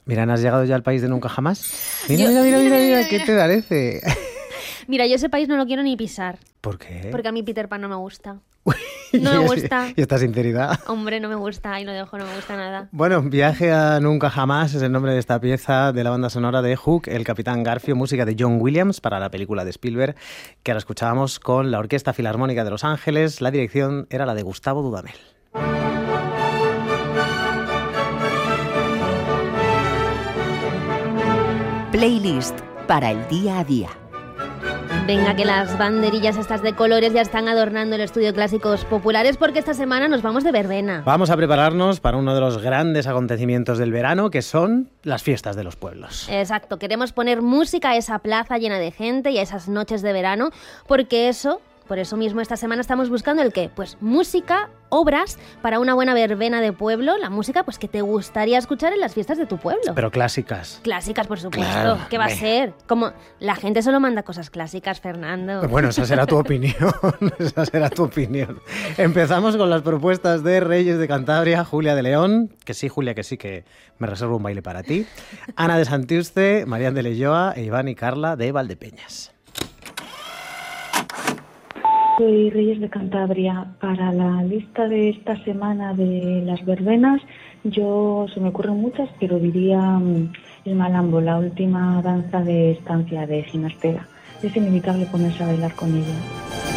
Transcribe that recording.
Mira, ¿no has llegado ya al país de nunca jamás? Mira, ¿qué te parece? Mira, yo ese país no lo quiero ni pisar. ¿Por qué? Porque a mí Peter Pan no me gusta. No me gusta. ¿Y esta sinceridad? Hombre, no me gusta, ahí lo dejo, no me gusta nada. Bueno, Viaje a Nunca Jamás es el nombre de esta pieza de la banda sonora de Hook, El Capitán Garfio, música de John Williams para la película de Spielberg, que ahora escuchábamos con la Orquesta Filarmónica de Los Ángeles. La dirección era la de Gustavo Dudamel. Playlist para el día a día. Venga, que las banderillas estas de colores ya están adornando el estudio de Clásicos Populares porque esta semana nos vamos de verbena. Vamos a prepararnos para uno de los grandes acontecimientos del verano, que son las fiestas de los pueblos. Exacto, queremos poner música a esa plaza llena de gente y a esas noches de verano, porque por eso mismo esta semana estamos buscando el qué, pues música, obras para una buena verbena de pueblo, la música pues que te gustaría escuchar en las fiestas de tu pueblo. Pero clásicas. Clásicas, por supuesto. Claro, ¿Qué va a ser? Como la gente solo manda cosas clásicas, Fernando. Bueno, esa será tu opinión. Esa será tu opinión. Empezamos con las propuestas de Reyes de Cantabria, Julia de León, que sí, Julia, que me reservo un baile para ti. Ana de Santiuste, Marián de Leyoa e Iván y Carla de Valdepeñas. Soy Reyes de Cantabria. Para la lista de esta semana de las verbenas, se me ocurren muchas, pero diría el malambo, la última danza de estancia de Ginastera. Es inevitable ponerse a bailar con ella.